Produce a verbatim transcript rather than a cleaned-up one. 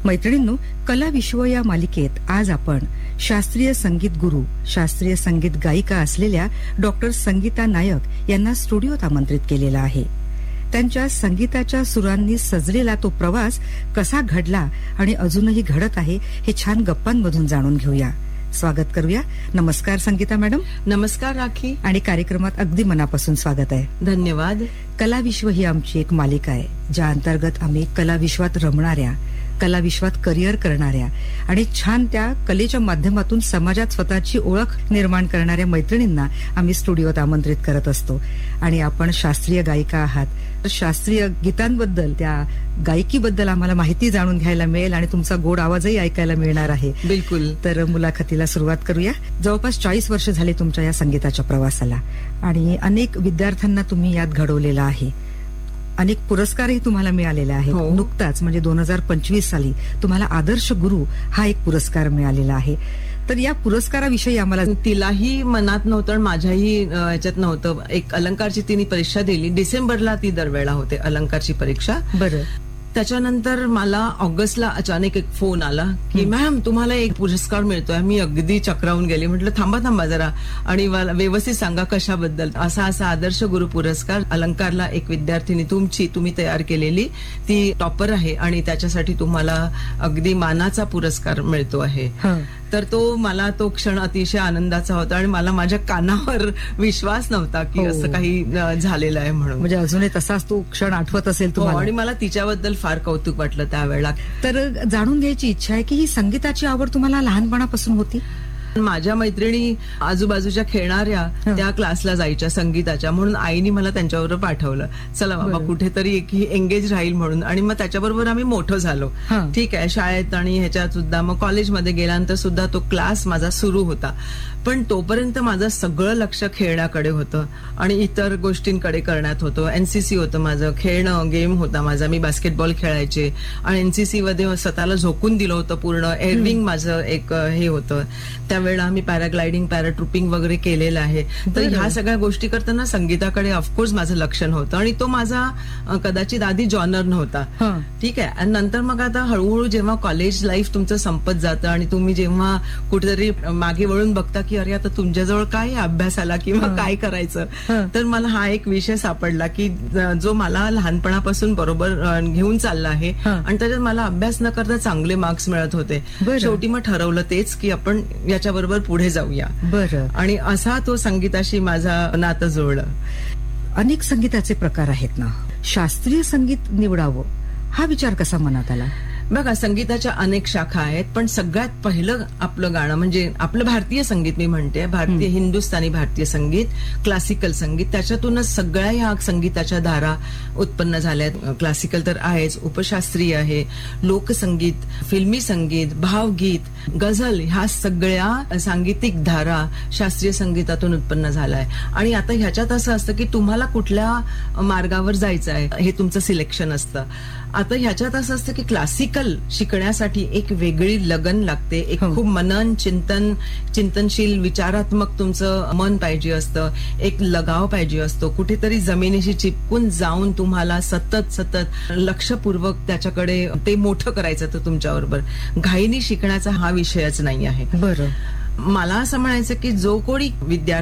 मैत्रिणींनो, कला विश्व या मालिकेत आज आपण शास्त्रीय संगीत गुरु, शास्त्रीय संगीत गायिका असलेल्या डॉक्टर संगीता नायक यांना स्टुडिओत आमंत्रित केलेला आहे. त्यांच्या संगीताच्या सुरांनी सजलेला तो प्रवास कसा घडला आणि अजूनही घडत आहे हे छान गप्पांमधून जाणून घेऊया. स्वागत करूया. नमस्कार संगीता मॅडम. नमस्कार राखी. आणि कार्यक्रमात अगदी मनापासून स्वागत आहे. धन्यवाद. कला विश्व ही आमची एक मालिका आहे, ज्या अंतर्गत आम्ही कला विश्वात रमणाऱ्या, कला विश्वात करिअर करणाऱ्या आणि छान त्या कलेच्या माध्यमातून समाजात स्वतःची ओळख निर्माण करणाऱ्या मैत्रिणींना आम्ही स्टुडिओत आमंत्रित करत असतो. आणि आपण शास्त्रीय गायिका आहात, तर शास्त्रीय गीतांबद्दल, त्या गायकीबद्दल आम्हाला माहिती जाणून घ्यायला मिळेल आणि तुमचा गोड आवाजही ऐकायला मिळणार आहे. बिलकुल. तर मुलाखतीला सुरुवात करूया. जवळपास चाळीस वर्ष झाली तुमच्या या संगीताच्या प्रवासाला आणि अनेक विद्यार्थ्यांना तुम्ही यात घडवलेला आहे. अनेक पुरस्कारही तुम्हाला मिळालेले आहेत. हो. नुकताच म्हणजे दोन हजार पंचवीस साली तुम्हाला आदर्श गुरु हा एक पुरस्कार मिळालेला आहे. तर या पुरस्काराविषयी आम्हाला. तिलाही मनात नव्हतं आणि माझ्याही याच्यात नव्हतं. एक अलंकारची तिने परीक्षा दिली, डिसेंबरला ती दरवेळा होते अलंकारची परीक्षा. बरं. त्याच्यानंतर मला ऑगस्टला अचानक एक फोन आला की मॅम तुम्हाला एक पुरस्कार मिळतोय. मी अगदी चक्रावून गेले. म्हटलं थांबा थांबा जरा आणि मला व्यवस्थित सांगा कशाबद्दल. असा असा आदर्श गुरु पुरस्कार अलंकारला एक विद्यार्थिनी तुमची तुम्ही तयार केलेली ती टॉपर आहे आणि त्याच्यासाठी तुम्हाला अगदी मानाचा पुरस्कार मिळतो आहे. तर तो मला तो क्षण अतिशय आनंदाचा होता आणि मला माझ्या कानावर विश्वास नव्हता की असं काही झालेलं आहे म्हणून. म्हणजे अजूनही तसाच तो क्षण आठवत असेल तुम्हाला. आणि मला तिच्याबद्दल फार कौतुक वाटलं त्यावेळेला. तर जाणून घ्यायची इच्छा आहे की ही संगीताची आवड तुम्हाला लहानपणापासून होती? माझ्या मैत्रिणी आजूबाजूच्या खेळणाऱ्या त्या क्लासला जायच्या संगीताच्या, म्हणून आईने मला त्यांच्याबरोबर पाठवलं. चला बाबा कुठेतरी एक ही एंगेज राहील म्हणून. आणि मग त्याच्याबरोबर आम्ही मोठं झालो. ठीक आहे, शाळेत आणि ह्याच्यात सुद्धा. मग कॉलेजमध्ये गेल्यानंतर सुद्धा तो क्लास माझा सुरू होता. पण तोपर्यंत माझं सगळं लक्ष खेळण्याकडे होतं आणि इतर गोष्टींकडे करण्यात होतं. एनसीसी होतं माझं, खेळणं गेम होता माझा. मी बास्केटबॉल खेळायचे आणि एनसीसी मध्ये स्वतःला झोकून दिलं होतं पूर्ण. एअरविंग माझं एक हे होतं. त्यावेळेला मी पॅराग्लायडिंग, पॅराट्रुपिंग वगैरे केलेलं आहे. तर ह्या सगळ्या गोष्टी करताना संगीताकडे ऑफकोर्स माझं लक्ष नव्हतं आणि तो माझा कदाचित आधी जॉनर नव्हता. ठीक आहे. आणि नंतर मग आता हळूहळू जेव्हा कॉलेज लाईफ तुमचं संपत जातं आणि तुम्ही जेव्हा कुठेतरी मागे वळून बघता की अरे आता तुमच्याजवळ काय अभ्यासाला किंवा काय करायचं, तर मला हा एक विषय सापडला की जो मला लहानपणापासून बरोबर घेऊन चालला आहे आणि त्याच्यात मला अभ्यास न करता चांगले मार्क्स मिळत होते. शेवटी मग ठरवलं तेच की आपण याच्याबरोबर पुढे जाऊया. बरं. आणि असा तो संगीताशी माझा नातं जुळलं. अनेक संगीताचे प्रकार आहेत ना, शास्त्रीय संगीत निवडावं हा विचार कसा मनात आला? बघा, संगीताच्या अनेक शाखा आहेत, पण सगळ्यात पहिलं आपलं गाणं म्हणजे आपलं भारतीय संगीत. मी म्हणते भारतीय हिंदुस्थानी भारतीय संगीत, क्लासिकल संगीत. त्याच्यातूनच सगळ्या ह्या संगीताच्या धारा उत्पन्न झाल्यात. क्लासिकल तर आहेच, उपशास्त्रीय आहे, लोकसंगीत, फिल्मी संगीत, भावगीत, गझल, ह्या सगळ्या सांगीतिक धारा शास्त्रीय संगीतातून उत्पन्न झालाय. आणि आता ह्याच्यात असं असतं की तुम्हाला कुठल्या मार्गावर जायचं आहे हे तुमचं सिलेक्शन असतं. आता ह्याच्यात असं असतं की क्लासिकल शिकण्यासाठी एक वेगळी लगन लागते. एक खूप मनन चिंतन चिंतनशील विचारात्मक तुमचं मन पाहिजे असतं. एक लगाव पाहिजे असतो. कुठेतरी जमिनीशी चिपकून जाऊन तुम्हाला सतत सतत लक्षपूर्वक त्याच्याकडे ते मोठं करायचं तर तुमच्याबरोबर. घाईनी शिकण्याचा हा विषयच नाही आहे. बरं. मला असं म्हणायचं की जो कोणी विद्यार्थी